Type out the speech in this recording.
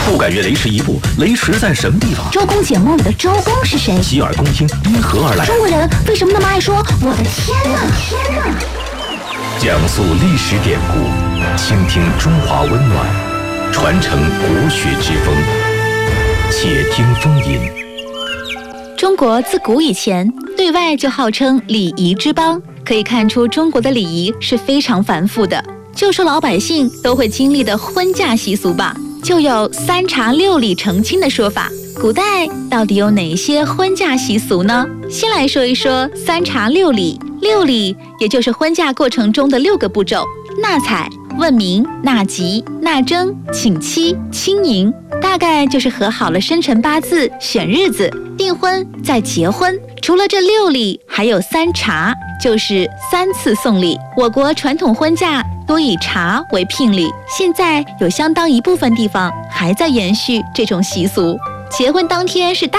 不敢越雷池一步，雷池在什么地方？ 周公解梦里的周公是谁？ 洗耳恭听，因何而来？ 中国人为什么那么爱说我的天哪？ 讲述历史典故，倾听中华温暖，传承国学之风。且听风吟。 中国自古以前对外就号称礼仪之邦，可以看出中国的礼仪是非常繁复的。就说老百姓都会经历的婚嫁习俗吧，就有3查6礼成亲的说法。古代到底有哪些婚嫁习俗呢？先来说一说3查6礼。6礼也就是婚嫁过程中的6个步骤：纳采、问名、纳吉、纳征、请期、亲迎。大概就是合好了生辰八字，选日子，订婚，再结婚。除了这6礼，还有3查，就是3次送礼。我国传统婚嫁多以茶为聘礼，现在有相当一部分地方还在延续这种习俗。结婚当天是大